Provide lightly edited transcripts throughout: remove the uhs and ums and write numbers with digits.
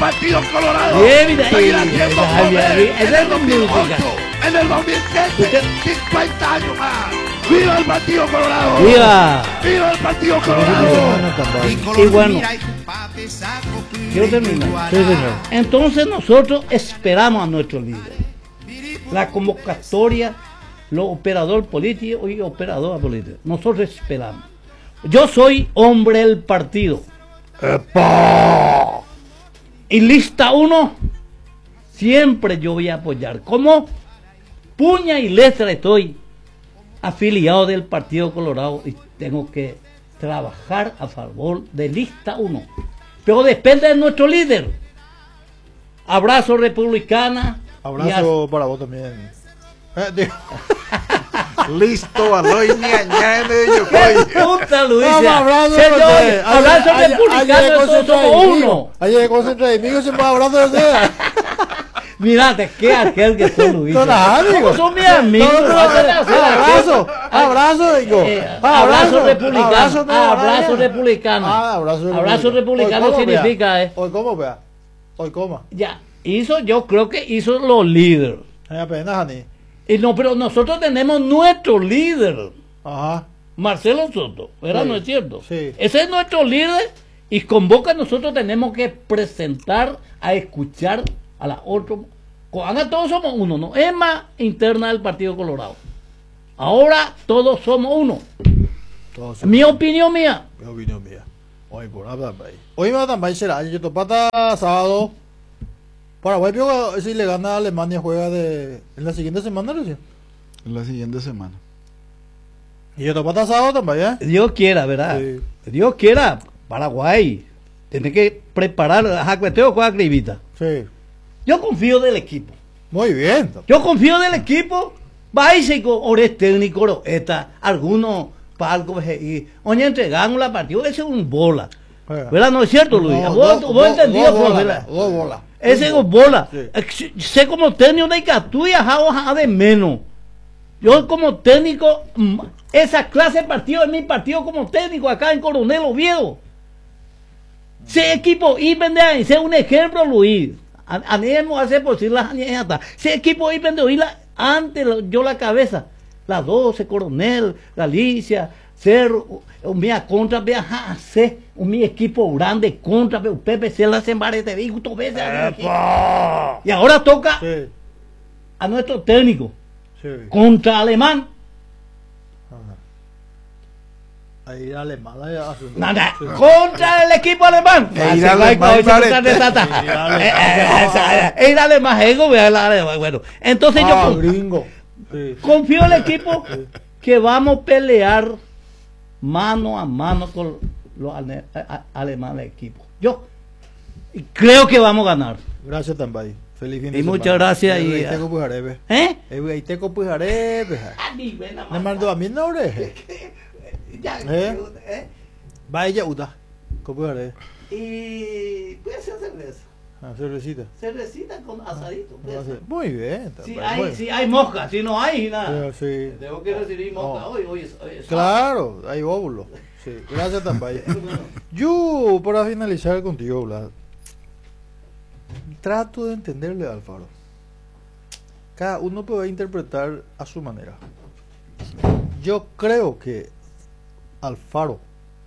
Partido Colorado Bien, seguirá siendo poder en el 2008, en el 2007, 50 años más. ¡Viva el Partido Colorado! ¡Viva! ¡Viva el Partido Colorado! Y bueno, quiero terminar. Sí, señor. Entonces nosotros esperamos a nuestro líder. La convocatoria, los operadores políticos y operadoras políticas. Nosotros esperamos. Yo soy hombre del partido. ¡Epa! Y lista 1, siempre yo voy a apoyar. Como puña y letra estoy afiliado del Partido Colorado y tengo que trabajar a favor de lista 1. Pero depende de nuestro líder. Abrazo republicana. Abrazo para vos también. Listo, Aloy, ñañane, Puta, Luis. Vamos, abrazo, Señor, abrazo republicano, somos uno. Ayer de concentra de amigos, siempre abrazo de seda. Mirate, ¿qué aquel que fue Luis? Son amigos. Son mis amigos. Abrazo, abrazo, digo. Abrazo republicano. Abrazo republicano. Abrazo Abrazo republicano significa, Hoy cómo, vea. Hoy cómo. Ya, yo creo que hizo los líderes. Apenas, Ani. Y no, pero nosotros tenemos nuestro líder, Ajá. Marcelo Soto, ¿verdad? Sí, ¿No es cierto? sí. Ese es nuestro líder y con Boca nosotros tenemos que presentar a escuchar a las otras. Ahora todos somos uno, ¿no? Es más interna del Partido Colorado. Ahora todos somos uno. Todos Mi opinión mía. Mi opinión mía. Hoy por hablar ahí. Hoy me va también será. Yo topata sábado. Paraguay, pero si le gana a Alemania, juega en la siguiente semana, ¿no? La siguiente semana. Y yo topata sábado también, ¿eh? Dios quiera, ¿verdad? Sí. Dios quiera, Paraguay. Tiene que preparar a Jacueteo con Acribita. Sí. Yo confío del equipo. Muy bien. Yo confío del equipo. Básico, ores técnico, algunos palcos y oye, entregamos la partida. Ese es un bola. ¿Verdad? ¿No es cierto, Luis? Vos entendías, ¿verdad? Dos bolas. Ese es bola. Sí. Sé como técnico de Catuya, a de menos. Yo como técnico, esa clase de partido es mi partido como técnico acá en Coronel Oviedo. Ese equipo, y vende ahí, ese es un ejemplo, Luis. Anemos a hacer posible las añejas. Ese equipo, y vende oírla antes, yo la cabeza. La 12, Coronel, Galicia, Cerro, mía contra, vea, mi equipo grande contra, Pepe se la sembrare, te digo, tú ves. Y ahora toca Sí. a nuestro técnico Sí. contra Alemán. Ahí alemán. Nada, contra el equipo alemán. Ir alemán, Ir alemán, bueno. Entonces yo Gringo. Sí. confío en el equipo que vamos a pelear mano a mano con los alemanes equipo. Yo creo que vamos a ganar. Gracias, Tambay. Feliz fin de Y semana. muchas gracias. Y, Teco Pujarebe. ¿eh? Teco Pujarebe. Me mandó a mí no oreje. Vaya uta. Copujarebe. Y puede ser cerveza. Cervecita. Cervecita con asadito. Muy bien. Si hay mosca, si no hay nada. Sí. Tengo que recibir mosca hoy. Claro, hay óvulos. Sí. Gracias, Tambay. Yo, para finalizar contigo, Vlad, trato de entenderle a Alfaro. Cada uno puede interpretar a su manera. Yo creo que Alfaro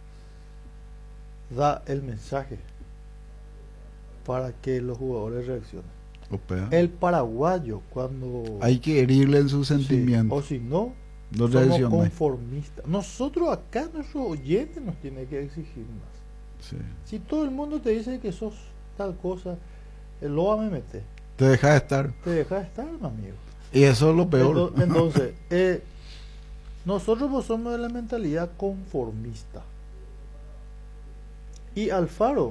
da el mensaje para que los jugadores reaccionen. Opea. El paraguayo, cuando Hay que herirle en sus sí, sentimientos. o si no, No somos reacciona. conformistas. Nosotros acá, nuestro oyente nos tiene que exigir más. Sí. Si todo el mundo te dice que sos tal cosa, el loa me mete, Te deja de estar. te deja de estar, mi amigo. Y eso es lo peor. Entonces, nosotros pues somos de la mentalidad conformista. Y Alfaro,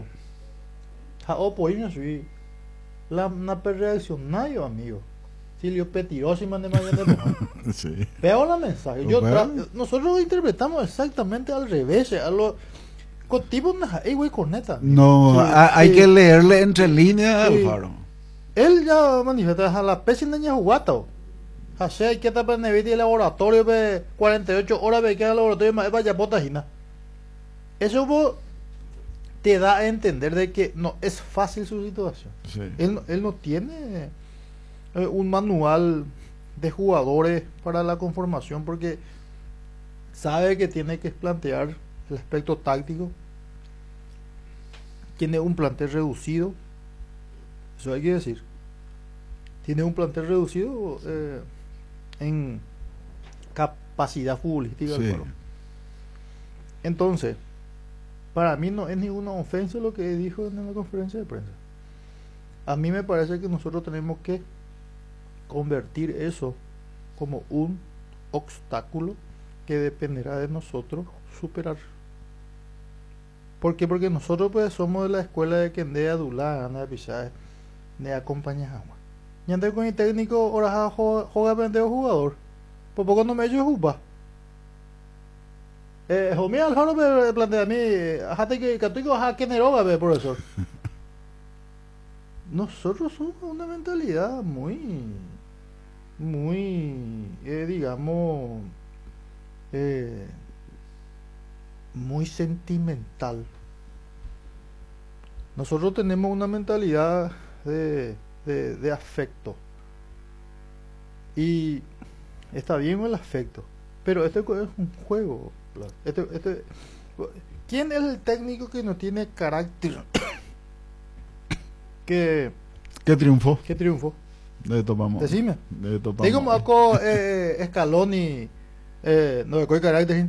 la reaccionario, amigo. Silvio Petirosi mande más de Sí. veo la mensaje. Nosotros interpretamos exactamente al revés. A lo tipo güey, corneta. No, Sí, hay sí. que leerle entre líneas, Sí. Alfaro. Él ya manifiesta a la pesi de jugato. Hace hay que tapar nevita y laboratorio de 48 horas de que el laboratorio más vaya bota gina. Eso hubo te da a entender de que no es fácil su situación. Sí. Él no tiene un manual de jugadores para la conformación porque sabe que tiene que plantear el aspecto táctico. Tiene un plantel reducido, eso hay que decir. Tiene un plantel reducido en capacidad futbolística. Sí. Entonces, para mí no es ninguna ofensa lo que dijo en la conferencia de prensa. A mí me parece que nosotros tenemos que convertir eso como un obstáculo que dependerá de nosotros superar. ¿Por qué? Porque nosotros pues somos de la escuela de Kendé, Adulá, Ana Pichá, de acompañar. Y antes con el técnico ahora juega pendejo jugador. Por poco no me echo jupa. Jomí Alfaro me plantea a mí, ajate que católico ajá que neroga ve profesor. Nosotros somos una mentalidad muy digamos muy sentimental. Nosotros tenemos una mentalidad de afecto. Y está bien el afecto, pero este es un juego. ¿Quién es el técnico que no tiene carácter? que triunfó. ¿Qué triunfo? Le topamos. Decime. Le topamos. Digo, Marco Scaloni, no de carácter.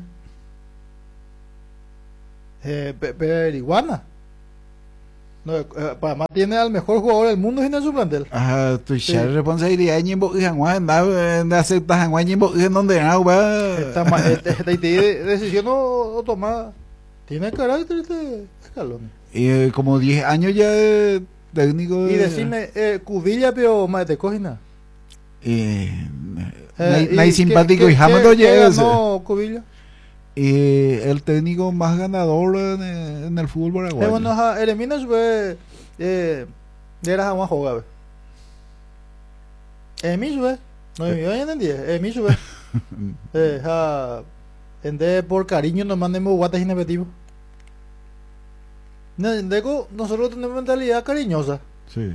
Periguana. No, para más tiene al mejor jugador del mundo en su plantel. Ajá, tu Sí. responsabilidad en Bộ Hàng de aceptar Hàng en Bộ en donde no va. Esta decisión no tomada. Tiene carácter este Scaloni. Y como 10 años ya de técnico. Y decime, Cubilla, pero más te cogina. Nadie simpático y jamás lo ¿Qué llega. ganó Cubilla? El técnico más ganador en el fútbol paraguayo. Bueno, Eremina sube era más jugable. Emi sube. No me entendí. Emi sube. Ende por cariño nos mandemos guates inefectivos. Nosotros tenemos mentalidad cariñosa. Sí.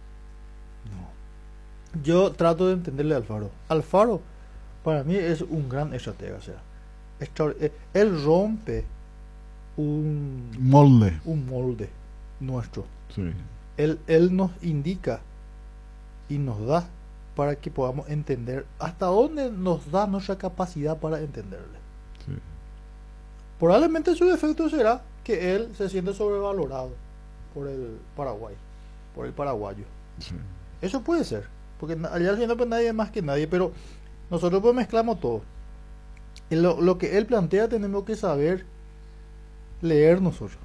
Yo trato de entenderle a Alfaro. Alfaro para mí es un gran estratega, o sea, él rompe un molde nuestro. Sí. Él nos indica y nos da para que podamos entender hasta dónde nos da nuestra capacidad para entenderle. Sí. Probablemente su defecto será que él se siente sobrevalorado por el Paraguay, por el paraguayo. Sí. Eso puede ser, porque allá al final pues nadie es más que nadie, pero nosotros pues mezclamos todo. Y lo que él plantea tenemos que saber leer nosotros.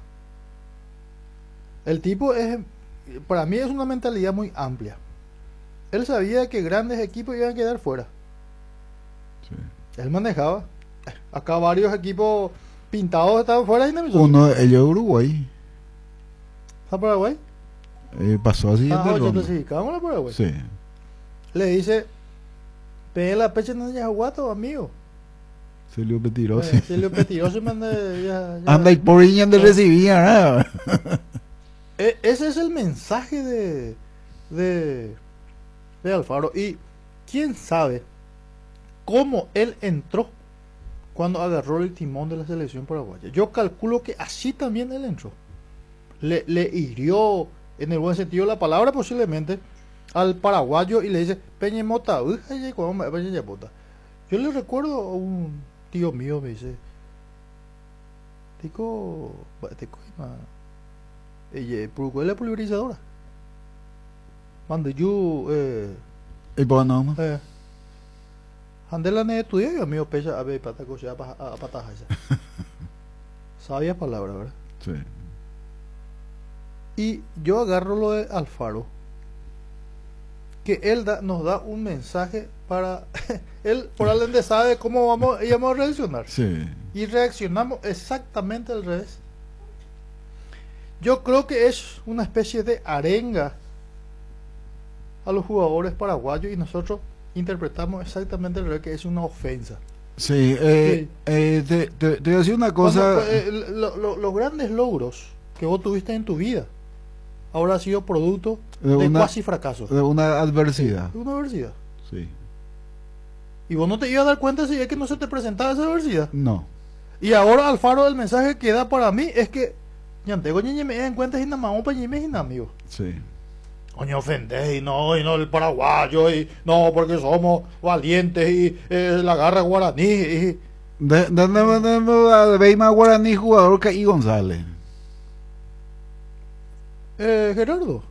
El tipo para mí es una mentalidad muy amplia. Él sabía que grandes equipos iban a quedar fuera. Sí. Él manejaba. Acá varios equipos pintados estaban fuera y Uno de ellos Uruguay. ¿A Paraguay? Pasó así. Ah, ya clasificamos a Paraguay. Sí. Le dice, pegué la pecha en el Yaguato, amigo. Celio Petirosi. Celio Petirosi ya. Anda y por ahí de recibía. Ese es el mensaje de Alfaro. Y quién sabe cómo él entró cuando agarró el timón de la selección paraguaya. Yo calculo que así también él entró. Le hirió, en el buen sentido de la palabra posiblemente, al paraguayo y le dice, Peñemota, yo le recuerdo a un tío mío, me dice, Tico, ¿por la pulverizadora? Cuando yo Y pues no. Andela ne estudió yo amigo pecha a ver pata cosa a pataja esa. Sabia palabra, ¿verdad? Sí. Y yo agarro lo de Alfaro, que él nos da un mensaje para él probablemente sabe cómo íbamos a reaccionar. Sí. Y reaccionamos exactamente al revés. Yo creo que es una especie de arenga a los jugadores paraguayos y nosotros interpretamos exactamente al revés, que es una ofensa. Sí, te voy a decir una cosa. Los grandes logros que vos tuviste en tu vida ahora ha sido producto De de una- cuasi fracaso, De una adversidad. de una adversidad. Sí. Y vos no te ibas a dar cuenta si es que no se te presentaba esa adversidad. No. Y ahora Alfaro, el mensaje que da para mí es que ya tengo ñe me en cuenta si nada más para ñe me amigo. Sí. Coño, ofendés y no el paraguayo y no porque somos valientes y la garra guaraní y De Beima Guaraní jugador Caí González. Gerardo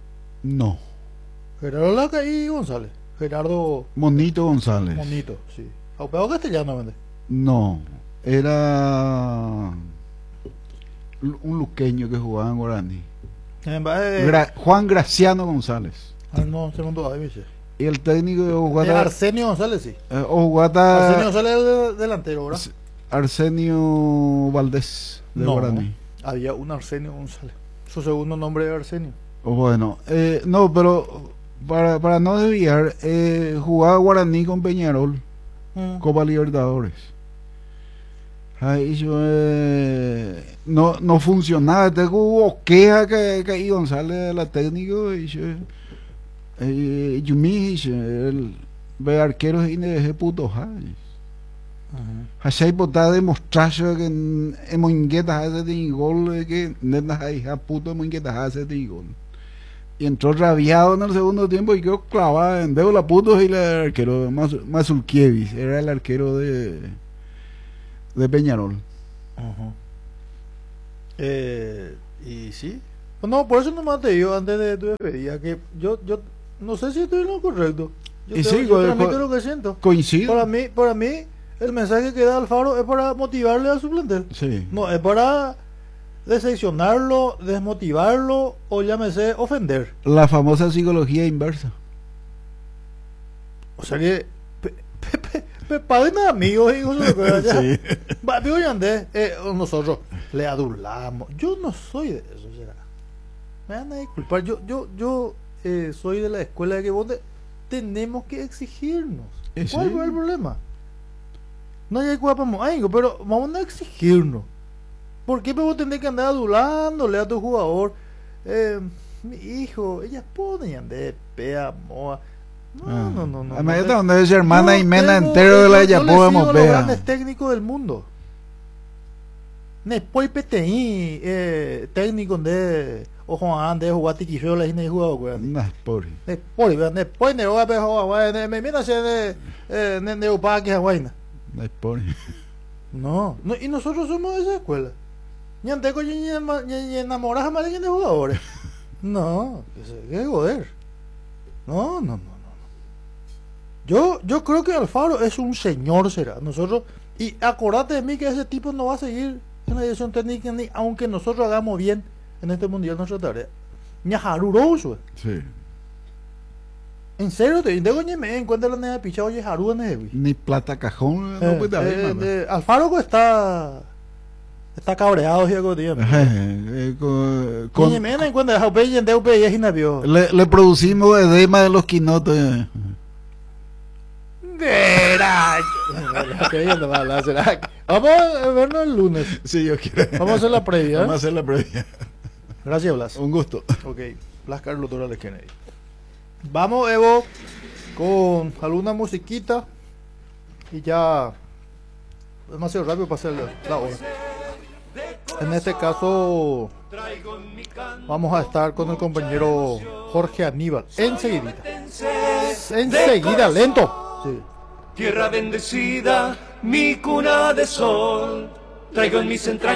Laca y González. Gerardo Monito González. Monito, sí. ¿Aupeo castellano vende? No. Era un luqueño que jugaba en Guaraní. Juan Graciano González. No, segundo ahí, biche. Y el técnico de Ugata. Arsenio González, sí. Ugata. Arsenio González es el delantero, ¿verdad? Arsenio Valdés de No, Guaraní. había un Arsenio González. Su segundo nombre era Arsenio. Bueno, no, pero para no desviar, jugaba Guaraní con Peñarol, Copa Libertadores. Ahí yo, no funcionaba, entonces hubo queja que ahí González la técnico y yo el ve arqueros y de puto hay. Hashay botada demostrar que hemos inquietas hace de gol que netas ahí a puto hemos inquietas hace de gol. Y entró rabiado en el segundo tiempo y quedó clavado en dedo la puto y el arquero Mazulkiewicz era el arquero de Peñarol. Y sí. No, por eso nomás te digo antes de tu despedida que yo no sé si estoy en lo correcto. Y sí, yo transmito lo que siento. Coincido. Para mí el mensaje que da Alfaro es para motivarle a su plantel. Sí. No, es para decepcionarlo, desmotivarlo o llámese ofender. La famosa psicología inversa. O sea que paguen amigos, hijos de ya. Sí. Amigo Yandé, nosotros le adulamos. Yo no soy de eso, será. Me van a disculpar. Yo soy de la escuela de que vos tenemos que exigirnos. Sí. ¿Cuál es el problema? No hay guapamos algo, pero vamos a exigirnos. ¿Por qué vos tenés que andar adulándole a tu jugador? Mi hijo, ellas ponen de pea, moa. No. Además, esta donde es hermana y mena tengo- entero de la yo le Yapoa sigo a los Mopea. grandes técnicos del mundo. Después PTI, técnico de Ojo de jugar tiquillo la gente jugado, weón. Nah, pobre. Después ne va a jugar, me mira se de upa que vaina. Nah, pobre. No, y nosotros somos de esa escuela. Ni anteco ni enamoras a de jugadores. No, que joder. No. Yo creo que Alfaro es un señor, será. Nosotros, y acordate de mí que ese tipo no va a seguir en la dirección técnica ni aunque nosotros hagamos bien en este mundial nuestra tarea. Ni a Haruroso. Sí. En serio, te digo, me encuentra la nena pichado y Haru en el Ni plata cajón, no puede haber, mano. Alfaro está cabreado y algo tío. Con me encuentra Jaupe y en DUP y es inavio. Le producimos edema de los quinotos. Vamos a vernos el lunes. Sí, yo quiero. Vamos a hacer la previa. Vamos a hacer la previa. Gracias, Blas. Un gusto. Ok, Blas Carlos Torales Kennedy. Vamos, Evo, con alguna musiquita y ya demasiado rápido para hacer la hora. En este caso vamos a estar con el compañero Jorge Aníbal. Enseguida, lento. Sí. Tierra bendecida, mi cuna de sol, traigo en mis entrañas